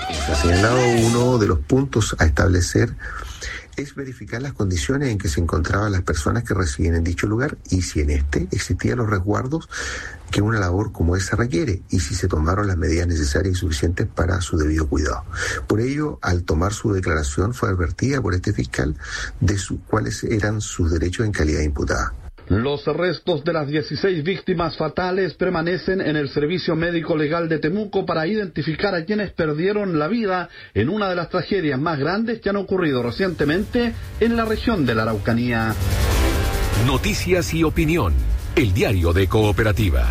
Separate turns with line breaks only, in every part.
Como se ha señalado, uno de los puntos a establecer es verificar las condiciones en que se encontraban las personas que residían en dicho lugar y si en este existían los resguardos que una labor como esa requiere y si se tomaron las medidas necesarias y suficientes para su debido cuidado. Por ello, al tomar su declaración fue advertida por este fiscal de cuáles eran sus derechos en calidad de imputada.
Los restos de las 16 víctimas fatales permanecen en el Servicio Médico Legal de Temuco para identificar a quienes perdieron la vida en una de las tragedias más grandes que han ocurrido recientemente en la región de la Araucanía.
Noticias y opinión. El diario de Cooperativa.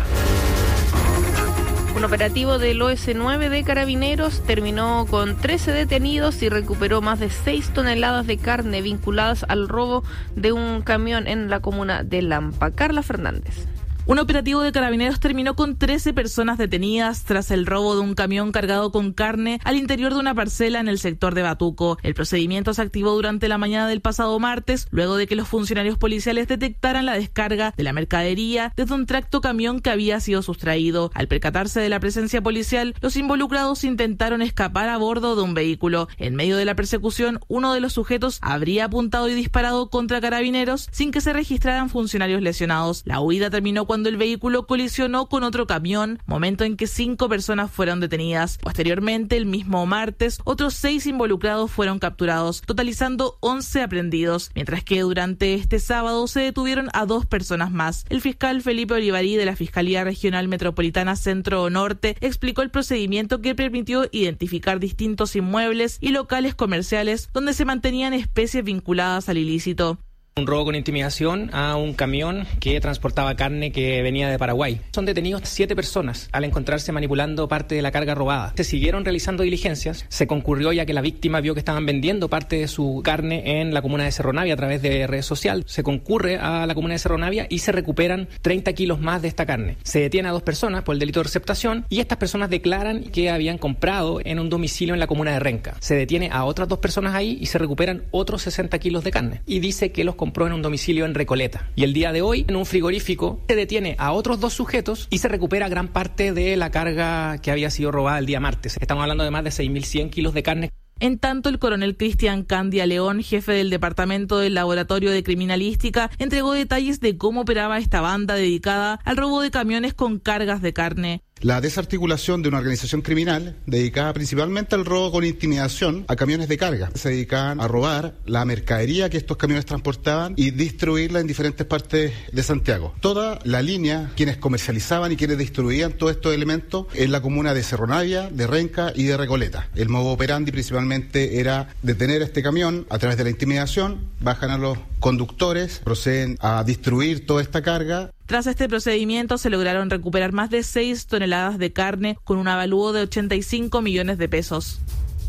Un operativo del OS9 de Carabineros terminó con 13 detenidos y recuperó más de 6 toneladas de carne vinculadas al robo de un camión en la comuna de Lampa. Carla Fernández.
Un operativo de Carabineros terminó con 13 personas detenidas tras el robo de un camión cargado con carne al interior de una parcela en el sector de Batuco. El procedimiento se activó durante la mañana del pasado martes, luego de que los funcionarios policiales detectaran la descarga de la mercadería desde un tracto camión que había sido sustraído. Al percatarse de la presencia policial, los involucrados intentaron escapar a bordo de un vehículo. En medio de la persecución, uno de los sujetos habría apuntado y disparado contra Carabineros sin que se registraran funcionarios lesionados. La huida terminó cuando el vehículo colisionó con otro camión, momento en que 5 personas fueron detenidas. Posteriormente, el mismo martes, otros 6 involucrados fueron capturados, totalizando 11 aprehendidos, mientras que durante este sábado se detuvieron a 2 personas más. El fiscal Felipe Olivarí de la Fiscalía Regional Metropolitana Centro Norte explicó el procedimiento que permitió identificar distintos inmuebles y locales comerciales donde se mantenían especies vinculadas al ilícito.
Un robo con intimidación a un camión que transportaba carne que venía de Paraguay. Son detenidos 7 personas al encontrarse manipulando parte de la carga robada. Se siguieron realizando diligencias. Se concurrió ya que la víctima vio que estaban vendiendo parte de su carne en la comuna de Cerro Navia a través de redes sociales. Se concurre a la comuna de Cerro Navia y se recuperan 30 kilos más de esta carne. Se detiene a 2 personas por el delito de receptación y estas personas declaran que habían comprado en un domicilio en la comuna de Renca. Se detiene a otras 2 personas ahí y se recuperan otros 60 kilos de carne. Y dice que los compró en un domicilio en Recoleta. Y el día de hoy, en un frigorífico, se detiene a otros 2 sujetos y se recupera gran parte de la carga que había sido robada el día martes. Estamos hablando de más de 6.100 kilos de carne.
En tanto, el coronel Cristian Candia León, jefe del Departamento del Laboratorio de Criminalística, entregó detalles de cómo operaba esta banda dedicada al robo de camiones con cargas de carne.
La desarticulación de una organización criminal dedicada principalmente al robo con intimidación a camiones de carga. Se dedicaban a robar la mercadería que estos camiones transportaban y distribuirla en diferentes partes de Santiago. Toda la línea, quienes comercializaban y quienes distribuían todos estos elementos en la comuna de Cerro Navia, de Renca y de Recoleta. El modo operandi principalmente era detener este camión a través de la intimidación, bajan a los conductores, proceden a distribuir toda esta carga.
Tras este procedimiento se lograron recuperar más de 6 toneladas de carne con un avalúo de 85 millones de pesos.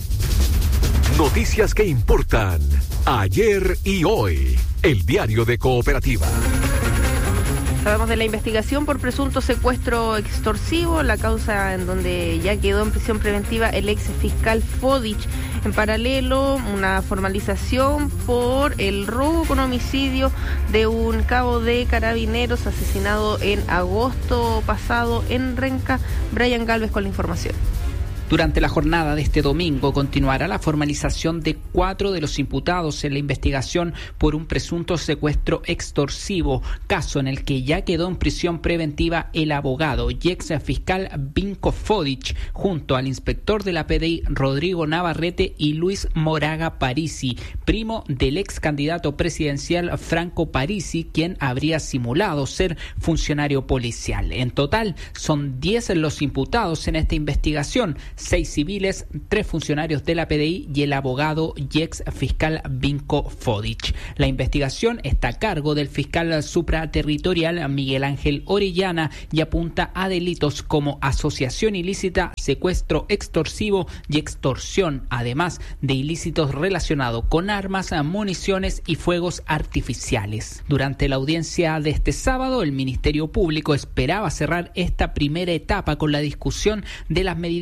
Noticias que importan ayer y hoy. El diario de Cooperativa.
Sabemos de la investigación por presunto secuestro extorsivo, la causa en donde ya quedó en prisión preventiva el ex fiscal Fodich. En paralelo, una formalización por el robo con homicidio de un cabo de Carabineros asesinado en agosto pasado en Renca. Brian Galvez con la información.
Durante la jornada de este domingo continuará la formalización de 4 de los imputados en la investigación por un presunto secuestro extorsivo, caso en el que ya quedó en prisión preventiva el abogado y ex fiscal Vinko Fodich, junto al inspector de la PDI Rodrigo Navarrete y Luis Moraga Parisi, primo del ex candidato presidencial Franco Parisi, quien habría simulado ser funcionario policial. En total, son 10 los imputados en esta investigación, 6 civiles, 3 funcionarios de la PDI y el abogado y ex fiscal Vinko Fodich. La investigación está a cargo del fiscal supraterritorial Miguel Ángel Orellana y apunta a delitos como asociación ilícita, secuestro extorsivo y extorsión, además de ilícitos relacionados con armas, municiones y fuegos artificiales. Durante la audiencia de este sábado, el Ministerio Público esperaba cerrar esta primera etapa con la discusión de las medidas cautelares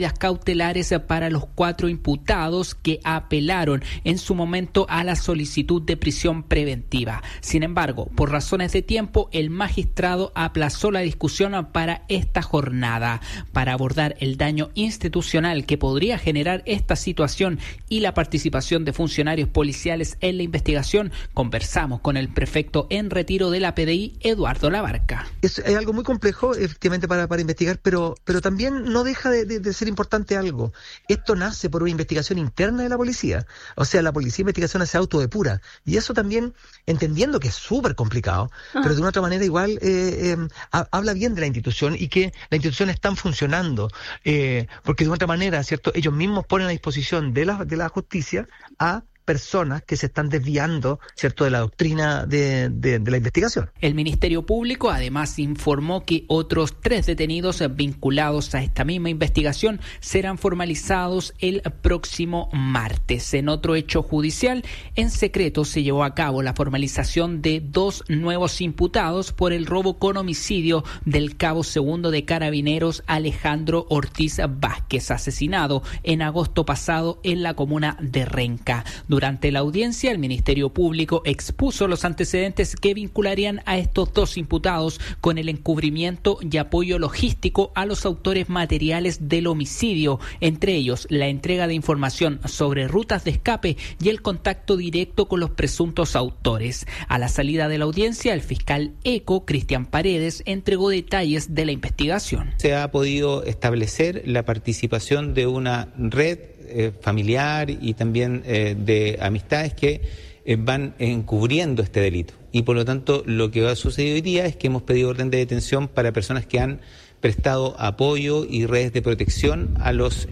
cautelares para los 4 imputados que apelaron en su momento a la solicitud de prisión preventiva. Sin embargo, por razones de tiempo, el magistrado aplazó la discusión para esta jornada. Para abordar el daño institucional que podría generar esta situación y la participación de funcionarios policiales en la investigación, conversamos con el prefecto en retiro de la PDI, Eduardo Labarca.
Es algo muy complejo, efectivamente, para investigar, pero también no deja de ser importante algo. Esto nace por una investigación interna de la policía. O sea, la policía de investigación se autodepura. Y eso también, entendiendo que es súper complicado, pero de una otra manera igual habla bien de la institución y que las instituciones están funcionando. Porque de una otra manera, ¿cierto?, ellos mismos ponen a disposición de la justicia a personas que se están desviando, ¿cierto?, de la doctrina de la investigación.
El Ministerio Público además informó que otros 3 detenidos vinculados a esta misma investigación serán formalizados el próximo martes. En otro hecho judicial, en secreto se llevó a cabo la formalización de 2 nuevos imputados por el robo con homicidio del cabo segundo de Carabineros Alejandro Ortiz Vázquez, asesinado en agosto pasado en la comuna de Renca. Durante la audiencia, el Ministerio Público expuso los antecedentes que vincularían a estos 2 imputados con el encubrimiento y apoyo logístico a los autores materiales del homicidio, entre ellos la entrega de información sobre rutas de escape y el contacto directo con los presuntos autores. A la salida de la audiencia, el fiscal ECO, Cristian Paredes, entregó detalles de la investigación.
Se ha podido establecer la participación de una red familiar y también de amistades que van encubriendo este delito. Y por lo tanto, lo que ha sucedido hoy día es que hemos pedido orden de detención para personas que han prestado apoyo y redes de protección a los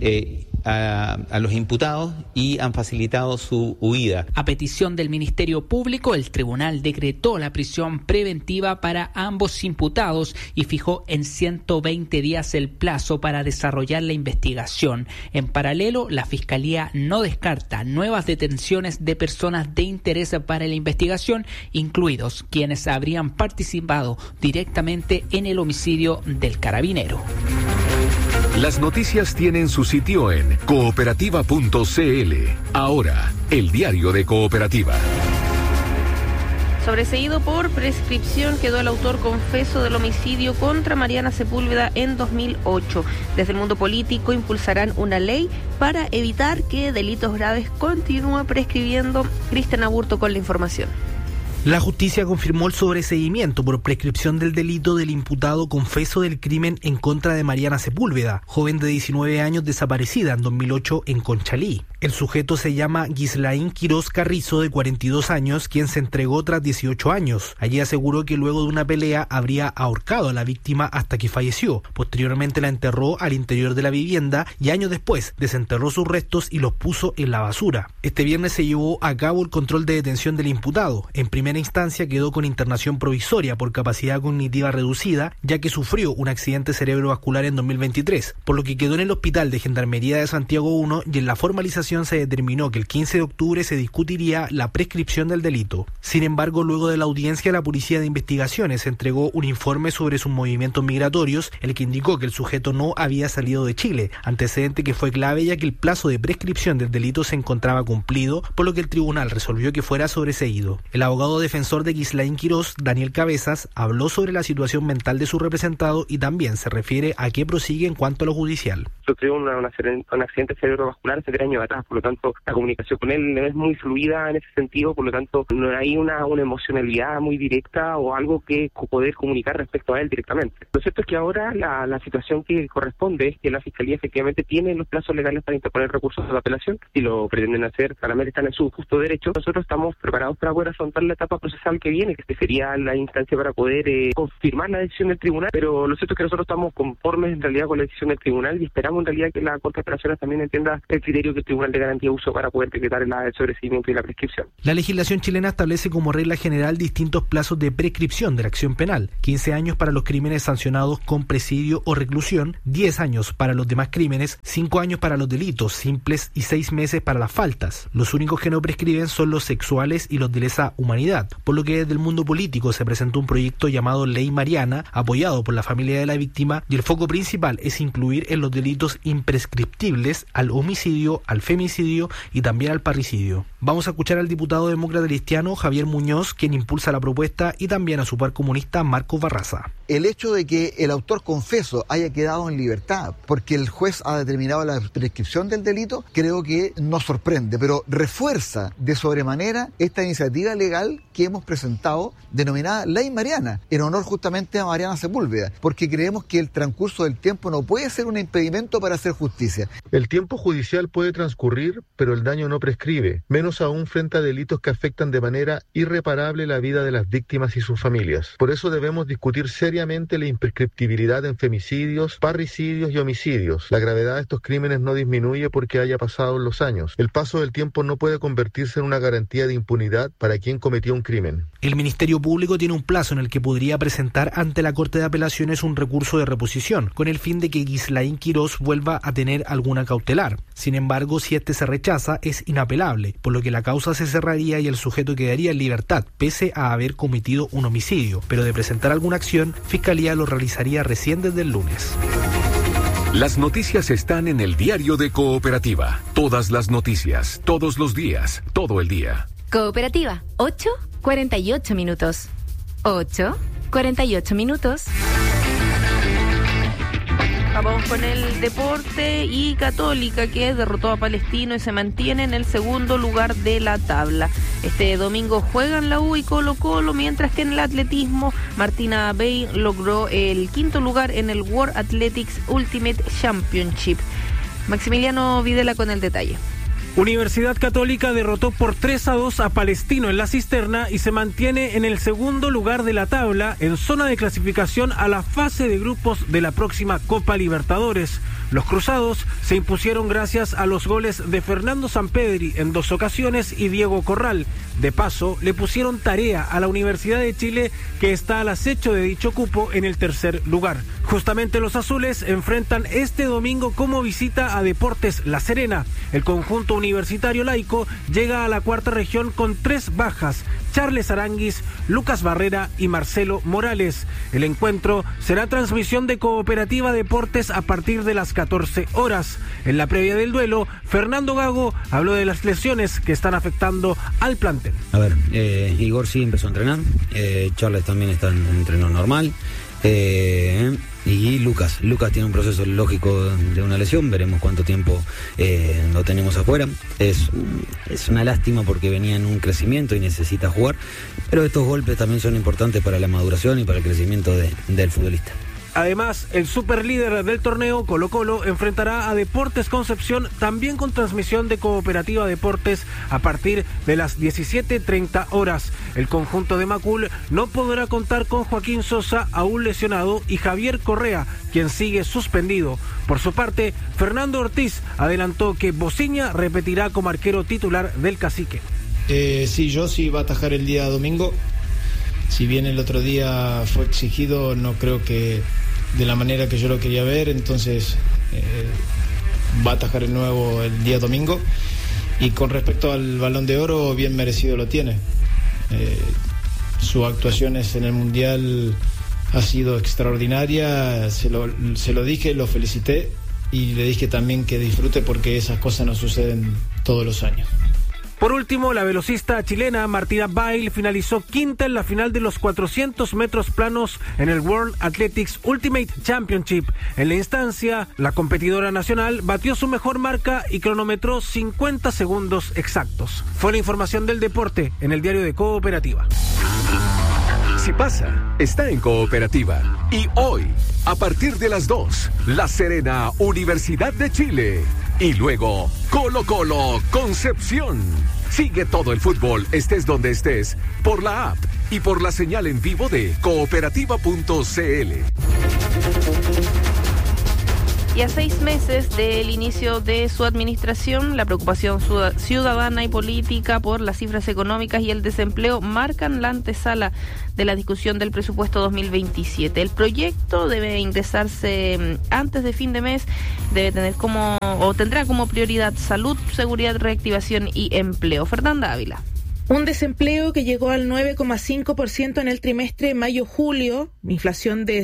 imputados y han facilitado su huida.
A petición del Ministerio Público, el tribunal decretó la prisión preventiva para ambos imputados y fijó en 120 días el plazo para desarrollar la investigación. En paralelo, la Fiscalía no descarta nuevas detenciones de personas de interés para la investigación, incluidos quienes habrían participado directamente en el homicidio del carabinero.
Las noticias tienen su sitio en cooperativa.cl. Ahora, el diario de Cooperativa.
Sobreseído por prescripción quedó el autor confeso del homicidio contra Mariana Sepúlveda en 2008. Desde el mundo político impulsarán una ley para evitar que delitos graves continúen prescribiendo. Cristian Aburto con la información.
La justicia confirmó el sobreseimiento por prescripción del delito del imputado confeso del crimen en contra de Mariana Sepúlveda, joven de 19 años desaparecida en 2008 en Conchalí. El sujeto se llama Ghislain Quirós Carrizo, de 42 años, quien se entregó tras 18 años. Allí aseguró que luego de una pelea habría ahorcado a la víctima hasta que falleció. Posteriormente la enterró al interior de la vivienda y años después desenterró sus restos y los puso en la basura. Este viernes se llevó a cabo el control de detención del imputado. En primera instancia quedó con internación provisoria por capacidad cognitiva reducida, ya que sufrió un accidente cerebrovascular en 2023, por lo que quedó en el hospital de Gendarmería de Santiago I, y en la formalización se determinó que el 15 de octubre se discutiría la prescripción del delito. Sin embargo, luego de la audiencia, la Policía de Investigaciones entregó un informe sobre sus movimientos migratorios, el que indicó que el sujeto no había salido de Chile, antecedente que fue clave ya que el plazo de prescripción del delito se encontraba cumplido, por lo que el tribunal resolvió que fuera sobreseído. El abogado defensor de Ghislain Quirós, Daniel Cabezas, habló sobre la situación mental de su representado y también se refiere a qué prosigue en cuanto a lo judicial.
Sufrió un accidente cerebrovascular hace 3 años atrás, por lo tanto la comunicación con él es muy fluida en ese sentido, por lo tanto no hay una emocionalidad muy directa o algo que poder comunicar respecto a él directamente. Lo cierto es que ahora la situación que corresponde es que la Fiscalía efectivamente tiene los plazos legales para interponer recursos de apelación. Si lo pretenden hacer, claramente están en su justo derecho. Nosotros estamos preparados para poder afrontar la etapa procesal que viene, que sería la instancia para poder confirmar la decisión del tribunal, pero lo cierto es que nosotros estamos conformes en realidad con la decisión del tribunal y esperamos en realidad que la Corte de Apelaciones también entienda el criterio que el tribunal Tribunal de Garantía de Uso para poder decretar el sobreseimiento y la prescripción.
La legislación chilena establece como regla general distintos plazos de prescripción de la acción penal: 15 años para los crímenes sancionados con presidio o reclusión, 10 años para los demás crímenes, 5 años para los delitos simples y 6 meses para las faltas. Los únicos que no prescriben son los sexuales y los de lesa humanidad, por lo que desde el mundo político se presentó un proyecto llamado Ley Mariana, apoyado por la familia de la víctima, y el foco principal es incluir en los delitos imprescriptibles al homicidio, al femicidio y también al parricidio. Vamos a escuchar al diputado demócrata cristiano Javier Muñoz, quien impulsa la propuesta, y también a su par comunista Marcos Barraza.
El hecho de que el autor confeso haya quedado en libertad porque el juez ha determinado la prescripción del delito, creo que nos sorprende, pero refuerza de sobremanera esta iniciativa legal que hemos presentado, denominada Ley Mariana, en honor justamente a Mariana Sepúlveda, porque creemos que el transcurso del tiempo no puede ser un impedimento para hacer justicia.
El tiempo judicial puede transcurrir, pero el daño no prescribe, menos aún frente a delitos que afectan de manera irreparable la vida de las víctimas y sus familias. Por eso debemos discutir seriamente la imprescriptibilidad en femicidios, parricidios y homicidios. La gravedad de estos crímenes no disminuye porque haya pasado los años. El paso del tiempo no puede convertirse en una garantía de impunidad para quien cometió un crimen.
El Ministerio Público tiene un plazo en el que podría presentar ante la Corte de Apelaciones un recurso de reposición, con el fin de que Ghislain Quirós vuelva a tener alguna cautelar. Sin embargo, si este se rechaza, es inapelable, por lo que la causa se cerraría y el sujeto quedaría en libertad, pese a haber cometido un homicidio. Pero de presentar alguna acción, Fiscalía lo realizaría recién desde el lunes.
Las noticias están en el Diario de Cooperativa. Todas las noticias, todos los días, todo el día.
Cooperativa, 8:48 minutos. 8:48 minutos.
Vamos con el deporte, y Católica, que derrotó a Palestino y se mantiene en el segundo lugar de la tabla. Este domingo juegan la U y Colo-Colo, mientras que en el atletismo Martina Bay logró el quinto lugar en el World Athletics Ultimate Championship. Maximiliano Videla con el detalle.
Universidad Católica derrotó por 3-2 a Palestino en la Cisterna y se mantiene en el segundo lugar de la tabla, en zona de clasificación a la fase de grupos de la próxima Copa Libertadores. Los cruzados se impusieron gracias a los goles de Fernando Sampedri en 2 ocasiones y Diego Corral. De paso, le pusieron tarea a la Universidad de Chile, que está al acecho de dicho cupo en el tercer lugar. Justamente los azules enfrentan este domingo como visita a Deportes La Serena. El conjunto universitario laico llega a la cuarta región con 3 bajas: Charles Aranguis, Lucas Barrera y Marcelo Morales. El encuentro será transmisión de Cooperativa Deportes a partir de las 14 horas. En la previa del duelo, Fernando Gago habló de las lesiones que están afectando al plantel.
A ver, Igor sí empezó a entrenar, Charles también está en entreno normal, y Lucas tiene un proceso lógico de una lesión, veremos cuánto tiempo lo tenemos afuera. Es una lástima porque venía en un crecimiento y necesita jugar, pero estos golpes también son importantes para la maduración y para el crecimiento del futbolista.
Además, el superlíder del torneo, Colo-Colo, enfrentará a Deportes Concepción, también con transmisión de Cooperativa Deportes a partir de las 17:30 horas. El conjunto de Macul no podrá contar con Joaquín Sosa, aún lesionado, y Javier Correa, quien sigue suspendido. Por su parte, Fernando Ortiz adelantó que Bociña repetirá como arquero titular del Cacique.
Sí, Yossi va a atajar el día domingo. Si bien el otro día fue exigido, no creo que de la manera que yo lo quería ver, entonces va a atajar el nuevo el día domingo. Y con respecto al Balón de Oro, bien merecido lo tiene. Sus actuaciones en el Mundial ha sido extraordinaria, se lo dije, lo felicité y le dije también que disfrute porque esas cosas no suceden todos los años.
Por último, la velocista chilena Martina Bail finalizó quinta en la final de los 400 metros planos en el World Athletics Ultimate Championship. En la instancia, la competidora nacional batió su mejor marca y cronometró 50 segundos exactos. Fue la información del deporte en el Diario de Cooperativa.
Si pasa, está en Cooperativa. Y hoy, a partir de las 2, La Serena, Universidad de Chile. Y luego, Colo-Colo, Concepción. Sigue todo el fútbol, estés donde estés, por la app y por la señal en vivo de cooperativa.cl.
Y a 6 meses del inicio de su administración, la preocupación ciudadana y política por las cifras económicas y el desempleo marcan la antesala de la discusión del presupuesto 2027. El proyecto debe ingresarse antes de fin de mes, tendrá como prioridad salud, seguridad, reactivación y empleo. Fernanda Ávila.
Un desempleo que llegó al 9,5% en el trimestre mayo-julio, inflación de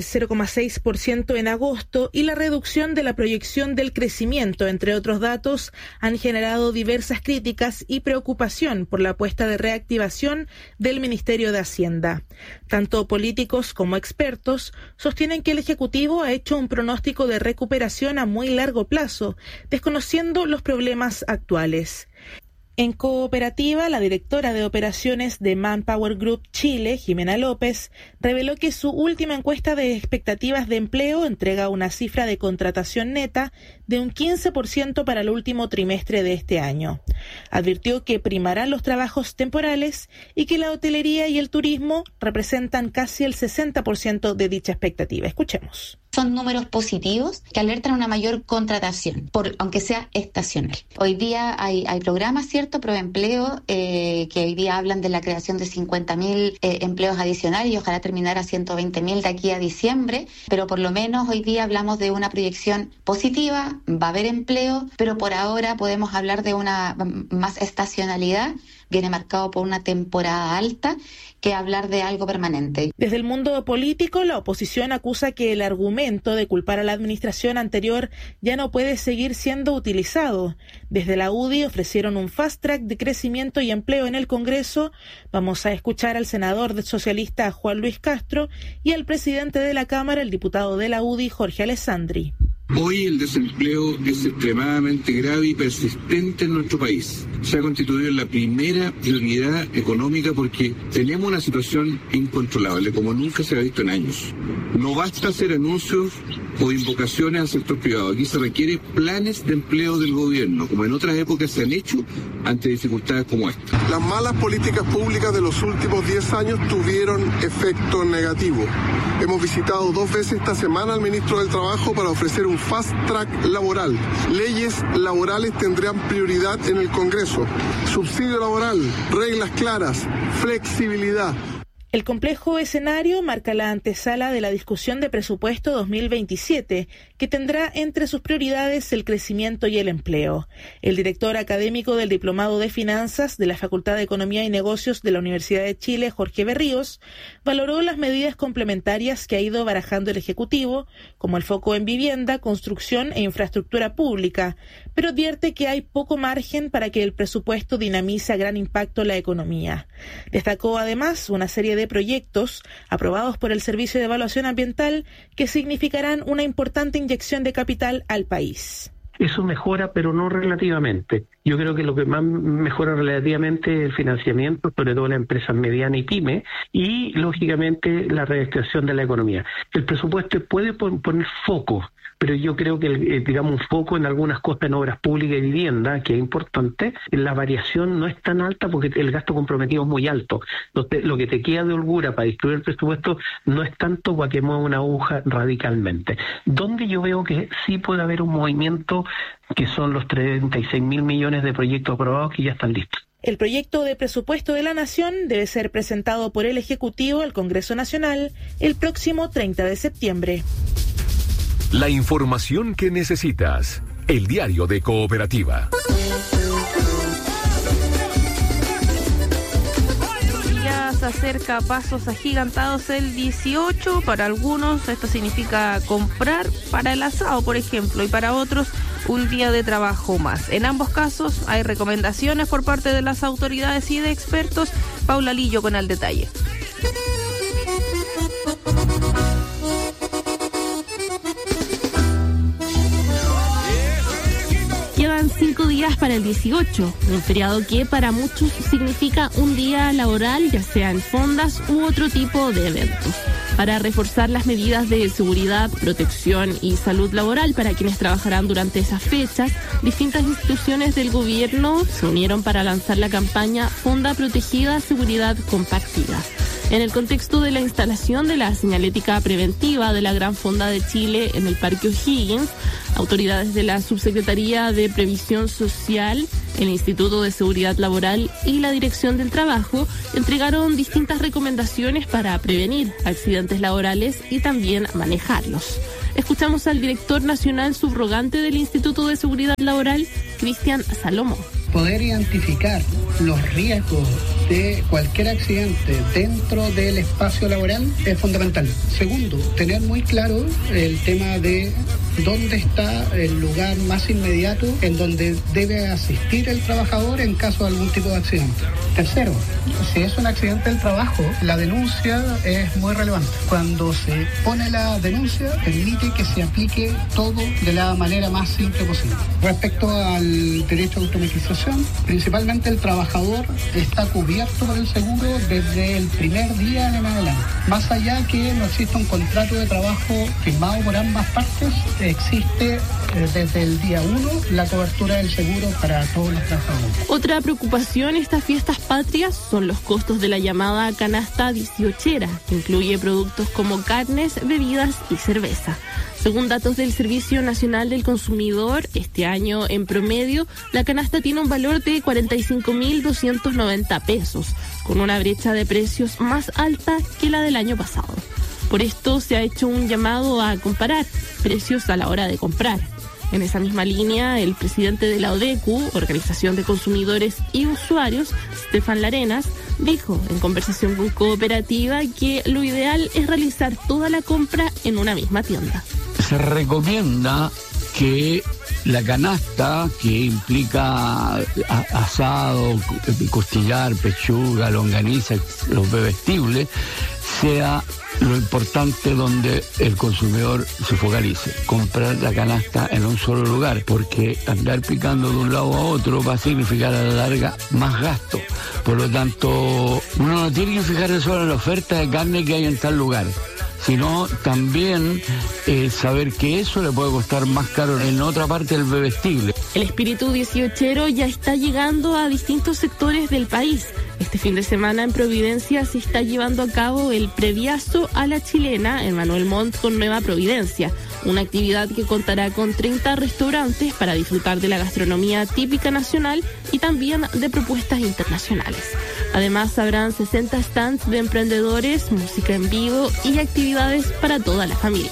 0,6% en agosto y la reducción de la proyección del crecimiento, entre otros datos, han generado diversas críticas y preocupación por la apuesta de reactivación del Ministerio de Hacienda. Tanto políticos como expertos sostienen que el Ejecutivo ha hecho un pronóstico de recuperación a muy largo plazo, desconociendo los problemas actuales. En Cooperativa, la directora de operaciones de Manpower Group Chile, Jimena López, reveló que su última encuesta de expectativas de empleo entrega una cifra de contratación neta de un 15% para el último trimestre de este año. Advirtió que primarán los trabajos temporales y que la hotelería y el turismo representan casi el 60% de dicha expectativa. Escuchemos.
Son números positivos que alertan a una mayor contratación, aunque sea estacional. Hoy día hay programas, ¿cierto? Proempleo, que hoy día hablan de la creación de 50.000 empleos adicionales y ojalá terminar a 120.000 de aquí a diciembre, pero por lo menos hoy día hablamos de una proyección positiva, va a haber empleo, pero por ahora podemos hablar de una más estacionalidad, viene marcado por una temporada alta, que hablar de algo permanente.
Desde el mundo político, la oposición acusa que el argumento de culpar a la administración anterior ya no puede seguir siendo utilizado. Desde la UDI ofrecieron un fast track de crecimiento y empleo en el Congreso. Vamos a escuchar al senador socialista Juan Luis Castro y al presidente de la Cámara, el diputado de la UDI, Jorge Alessandri.
Hoy el desempleo es extremadamente grave y persistente en nuestro país. Se ha constituido en la primera prioridad económica porque tenemos una situación incontrolable como nunca se ha visto en años. No basta hacer anuncios o invocaciones al sector privado. Aquí se requiere planes de empleo del gobierno, como en otras épocas se han hecho ante dificultades como esta.
Las malas políticas públicas de los últimos 10 años tuvieron efecto negativo. Hemos visitado 2 veces esta semana al ministro del Trabajo para ofrecer un fast track laboral. Leyes laborales tendrán prioridad en el Congreso. Subsidio laboral, reglas claras, flexibilidad.
El complejo escenario marca la antesala de la discusión de presupuesto 2027, que tendrá entre sus prioridades el crecimiento y el empleo. El director académico del Diplomado de Finanzas de la Facultad de Economía y Negocios de la Universidad de Chile, Jorge Berríos, valoró las medidas complementarias que ha ido barajando el Ejecutivo, como el foco en vivienda, construcción e infraestructura pública, pero advierte que hay poco margen para que el presupuesto dinamice a gran impacto la economía. Destacó además una serie de proyectos aprobados por el Servicio de Evaluación Ambiental que significarán una importante inyección de capital al país.
Eso mejora, pero no relativamente. Yo creo que lo que más mejora relativamente es el financiamiento, sobre todo las empresas medianas y pymes, y lógicamente la reactivación de la economía. El presupuesto puede poner foco, pero yo creo que, un foco en algunas cosas en obras públicas y vivienda, que es importante, la variación no es tan alta porque el gasto comprometido es muy alto. Entonces, lo que te queda de holgura para distribuir el presupuesto no es tanto para que mueva una aguja radicalmente. Donde yo veo que sí puede haber un movimiento, que son los 36.000 millones de proyectos aprobados que ya están listos.
El proyecto de presupuesto de la Nación debe ser presentado por el Ejecutivo al Congreso Nacional el próximo 30 de septiembre.
La información que necesitas. El diario de Cooperativa.
Ya se acerca a pasos agigantados el 18. Para algunos esto significa comprar para el asado, por ejemplo, y para otros un día de trabajo más. En ambos casos hay recomendaciones por parte de las autoridades y de expertos. Paula Lillo con el detalle.
Quedan 5 días para el 18, un feriado que para muchos significa un día laboral, ya sea en fondas u otro tipo de eventos. Para reforzar las medidas de seguridad, protección y salud laboral para quienes trabajarán durante esas fechas, distintas instituciones del gobierno se unieron para lanzar la campaña Fonda Protegida, Seguridad Compartida. En el contexto de la instalación de la señalética preventiva de la Gran Fonda de Chile en el Parque O'Higgins, autoridades de la Subsecretaría de Previsión Social, el Instituto de Seguridad Laboral y la Dirección del Trabajo entregaron distintas recomendaciones para prevenir accidentes laborales y también manejarlos. Escuchamos al director nacional subrogante del Instituto de Seguridad Laboral, Cristian Salomón.
Poder identificar los riesgos de cualquier accidente dentro del espacio laboral es fundamental. Segundo, tener muy claro el tema de dónde está el lugar más inmediato en donde debe asistir el trabajador en caso de algún tipo de accidente. Tercero, si es un accidente del trabajo, la denuncia es muy relevante. Cuando se pone la denuncia, permite que se aplique todo de la manera más simple posible. Respecto al derecho a automatización, principalmente el trabajador está cubierto por el seguro desde el primer día en adelante. Más allá que no exista un contrato de trabajo firmado por ambas partes, existe desde el día 1 la cobertura del seguro para todos los trabajadores.
Otra preocupación estas fiestas patrias son los costos de la llamada canasta 18era, que incluye productos como carnes, bebidas y cerveza. Según datos del Servicio Nacional del Consumidor, este año en promedio la canasta tiene un valor de 45.290 pesos, con una brecha de precios más alta que la del año pasado. Por esto se ha hecho un llamado a comparar precios a la hora de comprar. En esa misma línea, el presidente de la ODECU, Organización de Consumidores y Usuarios, Stefan Larenas, dijo en conversación con Cooperativa que lo ideal es realizar toda la compra en una misma tienda.
Se recomienda que la canasta, que implica asado, costillar, pechuga, longaniza, los bebestibles, sea lo importante donde el consumidor se focalice. Comprar la canasta en un solo lugar, porque andar picando de un lado a otro va a significar a la larga más gasto. Por lo tanto, uno no tiene que fijarse solo en la oferta de carne que hay en tal lugar, sino también saber que eso le puede costar más caro en otra parte del bebestible.
El espíritu 18ero ya está llegando a distintos sectores del país. Este fin de semana en Providencia se está llevando a cabo el Previazo a la Chilena en Manuel Montt con Nueva Providencia, una actividad que contará con 30 restaurantes para disfrutar de la gastronomía típica nacional y también de propuestas internacionales. Además, habrán 60 stands de emprendedores, música en vivo y actividades para toda la familia.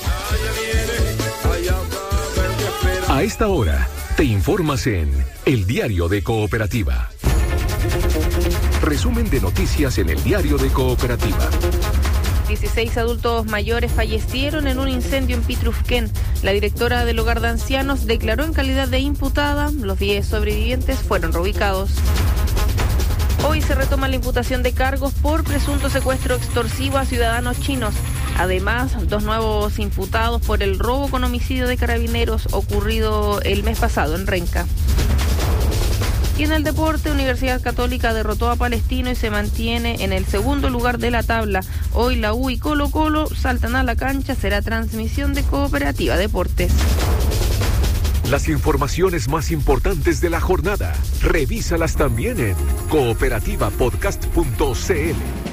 A esta hora, te informas en El Diario de Cooperativa. Resumen de noticias en El Diario de Cooperativa.
16 adultos mayores fallecieron en un incendio en Pitrufquén. La directora del hogar de ancianos declaró en calidad de imputada. Los 10 sobrevivientes fueron reubicados. Hoy se retoma la imputación de cargos por presunto secuestro extorsivo a ciudadanos chinos. Además, 2 nuevos imputados por el robo con homicidio de carabineros ocurrido el mes pasado en Renca. Y en el deporte, Universidad Católica derrotó a Palestino y se mantiene en el segundo lugar de la tabla. Hoy la U y Colo-Colo saltan a la cancha, será transmisión de Cooperativa Deportes.
Las informaciones más importantes de la jornada, revísalas también en cooperativapodcast.cl.